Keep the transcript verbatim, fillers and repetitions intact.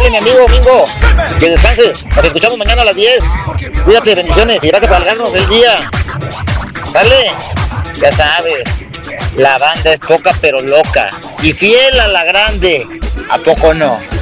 Sale mi amigo Mingo, que descanses, nos escuchamos mañana a las diez. Cuídate, bendiciones y gracias por alargarnos el día. Sale, ya sabes, la banda es poca pero loca y fiel a la grande, ¿a poco no?